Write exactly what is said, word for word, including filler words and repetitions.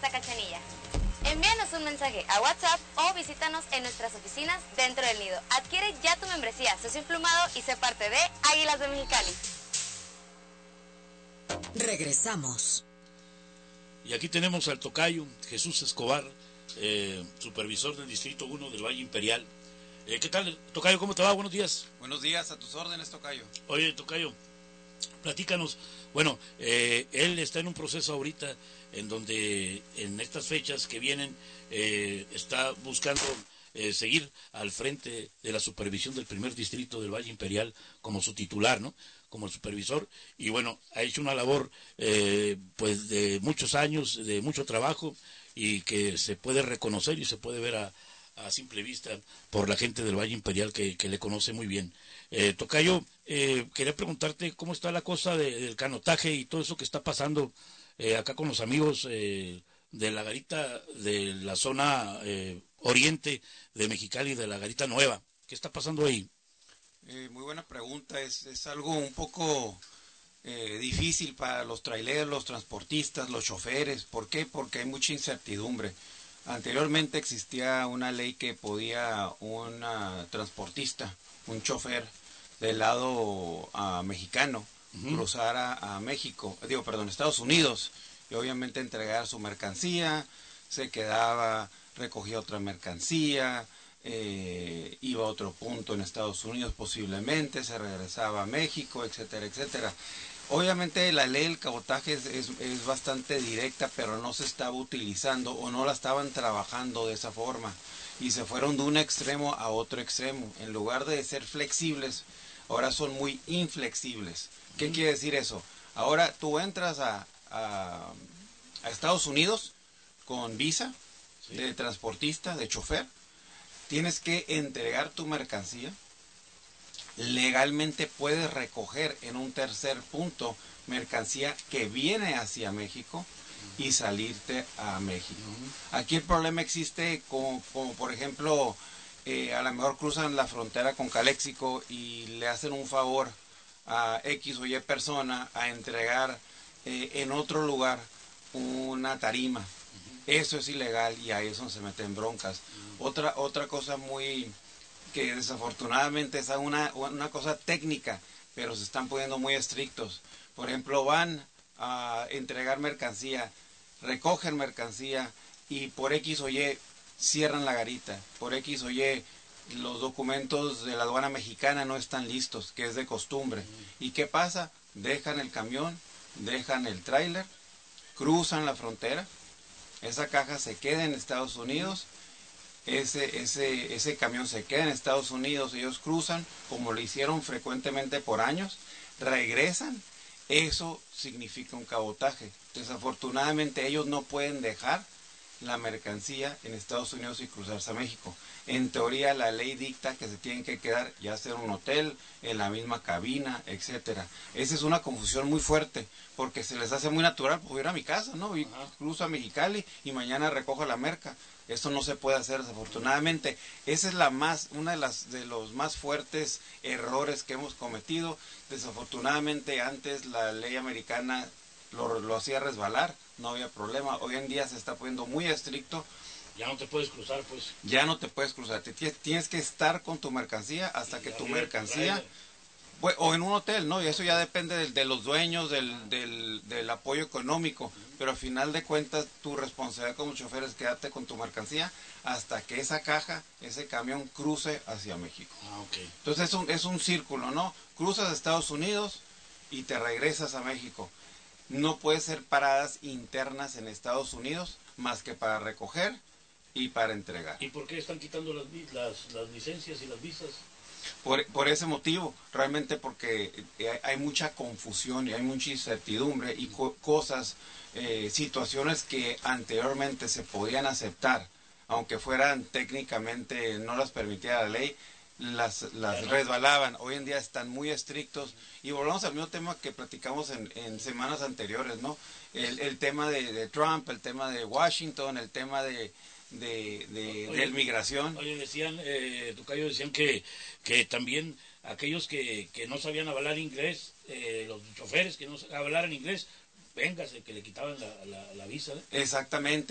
Cachanilla. Envíanos un mensaje a WhatsApp o visítanos en nuestras oficinas dentro del nido. Adquiere ya tu membresía Socio Emplumado y sé parte de Águilas de Mexicali. Regresamos. Y aquí tenemos al tocayo Jesús Escobar, eh, supervisor del Distrito uno del Valle Imperial. Eh, ¿Qué tal, tocayo? ¿Cómo te va? Buenos días. Buenos días, a tus órdenes, tocayo. Oye, tocayo, platícanos. Bueno, eh, él está en un proceso ahorita en donde en estas fechas que vienen eh, está buscando eh, seguir al frente de la supervisión del primer distrito del Valle Imperial como su titular, ¿no? Como el supervisor, y bueno, ha hecho una labor eh, pues de muchos años, de mucho trabajo, y que se puede reconocer y se puede ver a, a simple vista por la gente del Valle Imperial que, que le conoce muy bien. Eh, tocayo, eh, quería preguntarte cómo está la cosa de, del canotaje y todo eso que está pasando eh, acá con los amigos eh, de la garita de la zona eh, oriente de Mexicali, de la garita nueva. ¿Qué está pasando ahí? Eh, muy buena pregunta, es, es algo un poco eh, difícil para los traileros, los transportistas, los choferes. ¿Por qué? Porque hay mucha incertidumbre. Anteriormente existía una ley que podía un transportista, un chofer del lado uh, mexicano, uh-huh. cruzar a, a México, digo, perdón, Estados Unidos, y obviamente entregar su mercancía, se quedaba, recogía otra mercancía, Eh, iba a otro punto en Estados Unidos posiblemente, se regresaba a México, etcétera, etcétera. Obviamente la ley del cabotaje es, es, es bastante directa, pero no se estaba utilizando o no la estaban trabajando de esa forma y se fueron de un extremo a otro extremo. En lugar de ser flexibles, ahora son muy inflexibles. ¿Qué mm. quiere decir eso? Ahora tú entras a, a, a Estados Unidos con visa sí. de transportista, de chofer. Tienes que entregar tu mercancía, legalmente puedes recoger en un tercer punto mercancía que viene hacia México y salirte a México. Aquí el problema existe como, como por ejemplo, eh, a lo mejor cruzan la frontera con Caléxico y le hacen un favor a X o Y persona a entregar eh, en otro lugar una tarima. Eso es ilegal y ahí es donde se meten broncas. Otra otra cosa muy que desafortunadamente es una, una cosa técnica, pero se están poniendo muy estrictos. Por ejemplo, van a entregar mercancía, recogen mercancía y por X o Y cierran la garita. Por X o Y los documentos de la aduana mexicana no están listos, que es de costumbre. ¿Y qué pasa? Dejan el camión, dejan el tráiler, cruzan la frontera. Esa caja se queda en Estados Unidos, ese, ese, ese camión se queda en Estados Unidos, ellos cruzan, como lo hicieron frecuentemente por años, regresan, eso significa un cabotaje. Desafortunadamente ellos no pueden dejar la mercancía en Estados Unidos y cruzarse a México. En teoría la ley dicta que se tienen que quedar ya sea en un hotel, en la misma cabina, etcétera. Esa es una confusión muy fuerte, porque se les hace muy natural, pues voy a ir a mi casa, ¿no? Y cruzo a Mexicali y mañana recojo la merca. Esto no se puede hacer, desafortunadamente. Esa es la más, una de las de los más fuertes errores que hemos cometido. Desafortunadamente antes la ley americana lo, lo hacía resbalar, no había problema. Hoy en día se está poniendo muy estricto. Ya no te puedes cruzar, pues. Ya no te puedes cruzar. Te tienes que estar con tu mercancía hasta y que tu mercancía... Pues, o en un hotel, ¿no? Y eso ya depende de, de los dueños, del, del, del apoyo económico. Uh-huh. Pero al final de cuentas, tu responsabilidad como chofer es quedarte con tu mercancía hasta que esa caja, ese camión cruce hacia México. Ah, okay. Entonces es un, es un círculo, ¿no? Cruzas a Estados Unidos y te regresas a México. No puede ser paradas internas en Estados Unidos más que para recoger y para entregar. ¿Y por qué están quitando las, las, las licencias y las visas? Por, por ese motivo, realmente porque hay, hay mucha confusión y hay mucha incertidumbre y co cosas, eh, situaciones que anteriormente se podían aceptar, aunque fueran técnicamente, no las permitía la ley, las, las resbalaban. Hoy en día están muy estrictos y volvamos al mismo tema que platicamos en, en semanas anteriores, ¿no? El, el tema de, de Trump, el tema de Washington, el tema de... de, de, oye, de migración. Oye, decían, eh, tocayo, decían que, que también aquellos que, que no sabían hablar inglés, eh, los choferes que no hablaran inglés, véngase, que le quitaban la, la, la visa, ¿eh? Exactamente.